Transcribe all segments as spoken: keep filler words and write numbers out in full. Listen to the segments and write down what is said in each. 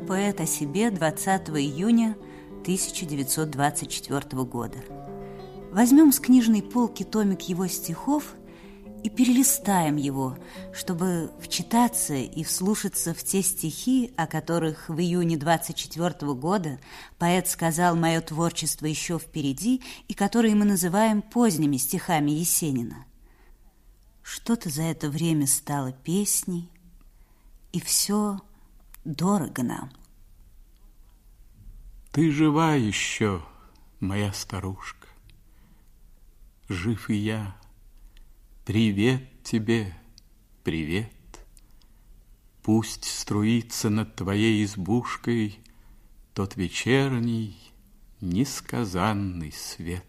поэт о себе двадцатого июня тысяча девятьсот двадцать четвёртого года. Возьмем с книжной полки томик его стихов и перелистаем его, чтобы вчитаться и вслушаться в те стихи, о которых в июне двадцать четвёртого года поэт сказал: «Мое творчество еще впереди», и которые мы называем поздними стихами Есенина. Что-то за это время стало песней, и все дорого нам. Ты жива еще, моя старушка, жив и я. Привет тебе, привет. Пусть струится над твоей избушкой тот вечерний, несказанный свет.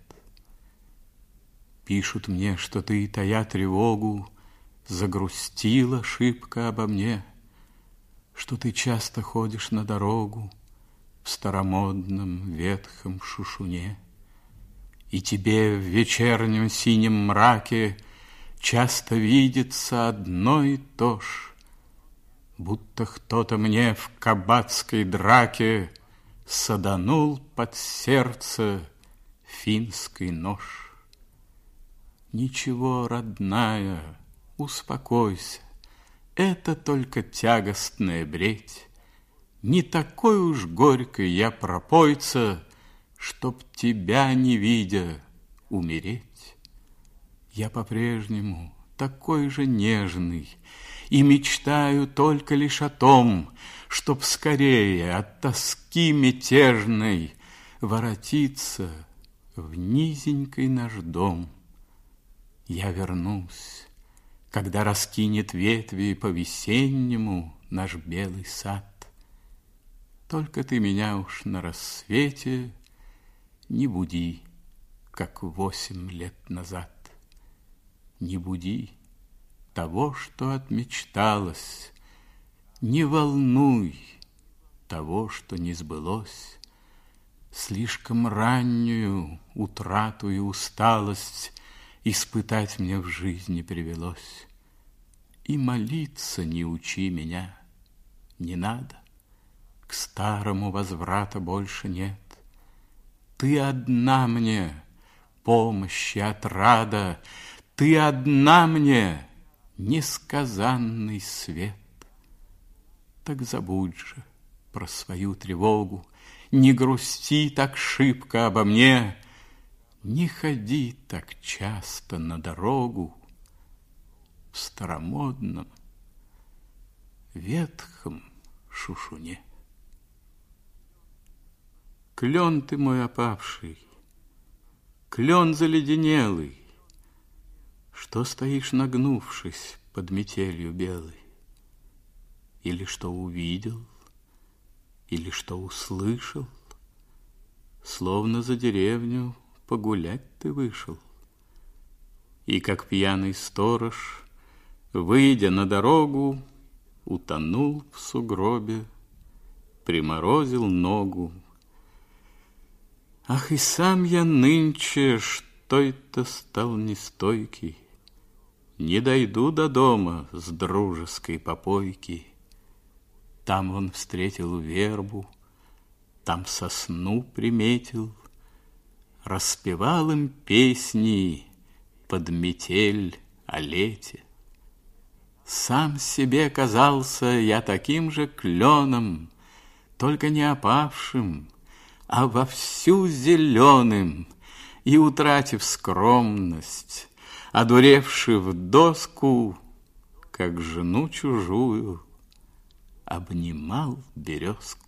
Пишут мне, что ты, тая тревогу, загрустила шибко обо мне, что ты часто ходишь на дорогу в старомодном ветхом шушуне, и тебе в вечернем синем мраке часто видится одно и то ж, будто кто-то мне в кабацкой драке саданул под сердце финский нож. Ничего, родная, успокойся, это только тягостная бредь. Не такой уж горькой я пропойца, чтоб тебя, не видя, умереть. Я по-прежнему такой же нежный и мечтаю только лишь о том, чтоб скорее от тоски мятежной воротиться в низенький наш дом. Я вернусь, когда раскинет ветви по-весеннему наш белый сад. Только ты меня уж на рассвете не буди, как восемь лет назад. Не буди того, что отмечталось, не волнуй того, что не сбылось. Слишком раннюю утрату и усталость испытать мне в жизни привелось. И молиться не учи меня, не надо, к старому возврата больше нет. Ты одна мне помощь и отрада, ты одна мне несказанный свет. Так забудь же про свою тревогу, не грусти так шибко обо мне, не ходи так часто на дорогу в старомодном ветхом шушуне. Клен ты мой опавший, клен заледенелый, что стоишь, нагнувшись под метелью белой? Или что увидел, или что услышал? Словно за деревню погулять ты вышел. И как пьяный сторож, выйдя на дорогу, утонул в сугробе, приморозил ногу. Ах, и сам я нынче что-то стал нестойкий, не дойду до дома с дружеской попойки. Там он встретил вербу, там сосну приметил, распевал им песни под метель о лете. Сам себе казался я таким же кленом, только не опавшим, а вовсю зеленым, и, утратив скромность, одуревший в доску, как жену чужую, обнимал березку.